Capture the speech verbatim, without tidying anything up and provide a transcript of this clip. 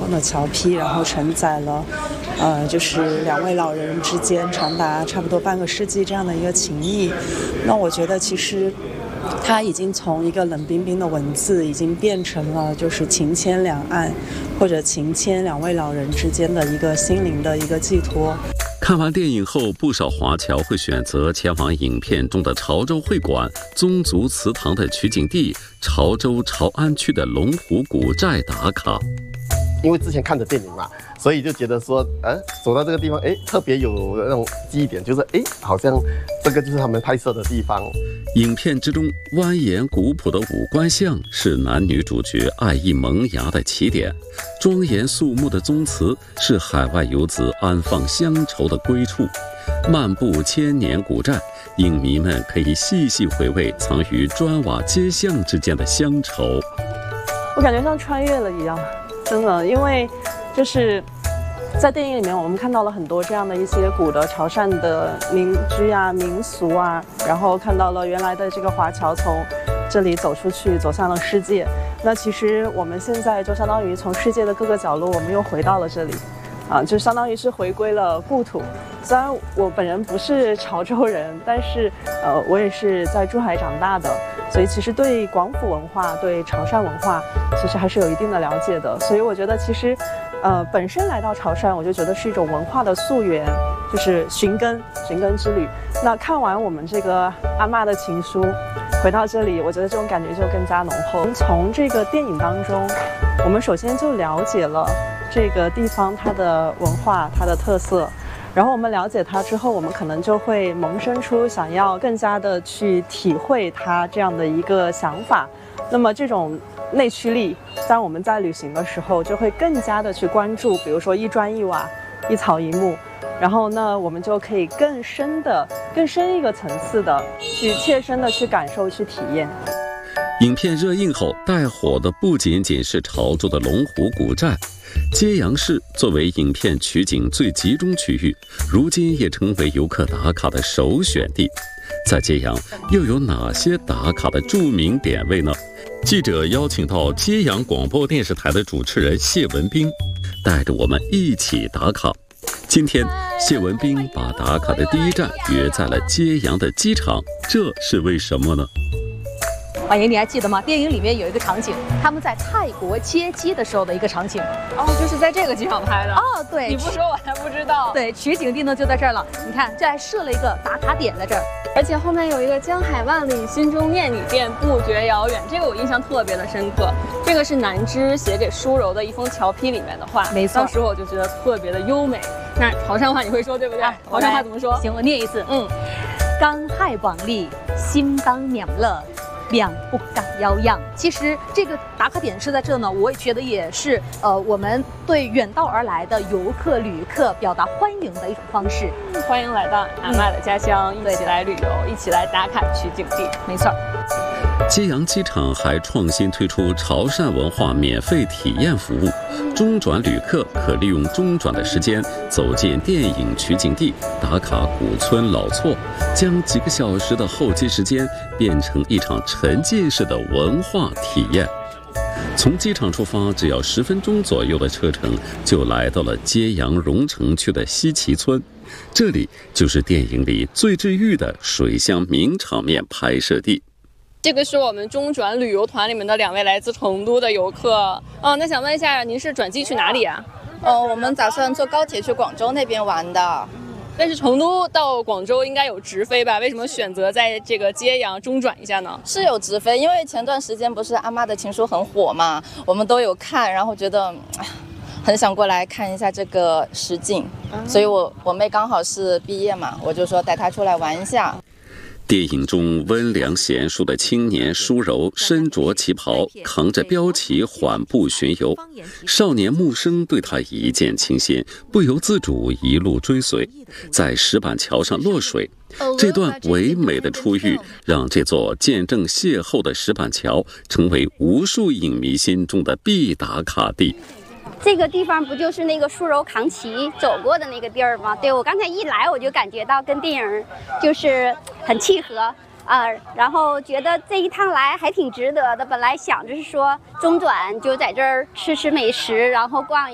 方的桥批，然后承载了，呃，就是两位老人之间长达差不多半个世纪这样的一个情谊。那我觉得其实它已经从一个冷冰冰的文字，已经变成了就是情牵两岸，或者情牵两位老人之间的一个心灵的一个寄托。 看完电影后，不少华侨会选择前往影片中的潮州会馆、宗族祠堂的取景地潮州潮安区的龙虎古寨打卡。 因为之前看的电影嘛，所以就觉得说，呃，走到这个地方，哎，特别有那种记忆点，就是哎，好像这个就是他们拍摄的地方。 影片之中蜿蜒古朴的五官像是男女主角爱意萌芽的起点，庄严肃穆的宗祠是海外游子安放乡愁的归处。漫步千年古寨，影迷们可以细细回味藏于砖瓦街巷之间的乡愁。 我感觉像穿越了一样。真的，因为就是在电影里面，我们看到了很多这样的一些古的潮汕的民居啊、民俗啊，然后看到了原来的这个华侨从这里走出去，走向了世界。那其实我们现在就相当于从世界的各个角落，我们又回到了这里，啊，就相当于是回归了故土。虽然我本人不是潮州人，但是呃，我也是在珠海长大的。所以其实对广府文化、对潮汕文化，其实还是有一定的了解的。所以我觉得其实，呃，本身来到潮汕，我就觉得是一种文化的溯源，就是寻根、寻根之旅。那看完我们这个阿嬷的情书，回到这里，我觉得这种感觉就更加浓厚。从这个电影当中，我们首先就了解了这个地方它的文化、它的特色。然后我们了解它之后，我们可能就会萌生出想要更加的去体会它这样的一个想法。那么这种内驱力，当我们在旅行的时候，就会更加的去关注，比如说一砖一瓦、一草一木，然后呢，我们就可以更深的、更深一个层次的去切身的去感受、去体验。 影片热映后，带火的不仅仅是潮州的龙虎古寨。揭阳市作为影片取景最集中区域，如今也成为游客打卡的首选地。在揭阳又有哪些打卡的著名点位呢？记者邀请到揭阳广播电视台的主持人谢文斌，带着我们一起打卡。今天谢文斌把打卡的第一站约在了揭阳的机场，这是为什么呢？ 婉莹，你还记得吗？电影里面有一个场景，他们在泰国接机的时候的一个场景。 哦，就是在这个机场拍的。 哦，对， 你不说我还不知道。 对，取景地呢就在这儿了。你看，这还设了一个打卡点在这儿， 而且后面有一个江海万里，心中念你便不觉遥远，这个我印象特别的深刻。这个是南枝写给舒柔的一封桥批里面的话， 没错， 当时我就觉得特别的优美。那潮汕话你会说对不对？啊、潮汕话怎么说？ 行，我念一次。嗯，江海万里，心当念乐。两不敢遥仰。其实这个打卡点是在这呢，我也觉得也是呃我们对远道而来的游客、旅客表达欢迎的一种方式。 欢迎来到阿嬷的家乡，嗯、一起来旅游，一起来打卡取景地。 没错。 揭阳机场还创新推出潮汕文化免费体验服务，中转旅客可利用中转的时间走进电影取景地，打卡古村老厝，将几个小时的候机时间变成一场沉浸式的文化体验。从机场出发，只要十分钟左右的车程，就来到了揭阳榕城区的西岐村。这里就是电影里最治愈的水乡名场面拍摄地。 这个是我们中转旅游团里面的两位来自成都的游客。哦，那想问一下，您是转机去哪里啊？ 哦，我们打算坐高铁去广州那边玩的。 但是成都到广州应该有直飞吧？为什么选择在这个揭阳中转一下呢？ 是有直飞，因为前段时间不是阿嬷的情书很火嘛，我们都有看，然后觉得很想过来看一下这个实景，嗯、所以我我妹刚好是毕业嘛，我就说带她出来玩一下。 电影中温良贤淑的青年舒柔身着旗袍，扛着标旗缓步巡游，少年木生对他一见倾心，不由自主一路追随，在石板桥上落水。这段唯美的初遇让这座见证邂逅的石板桥成为无数影迷心中的必打卡地。 这个地方不就是那个舒柔扛旗走过的那个地儿吗？对，我刚才一来我就感觉到跟电影就是很契合啊、呃，然后觉得这一趟来还挺值得的。本来想着是说中转就在这儿吃吃美食，然后逛一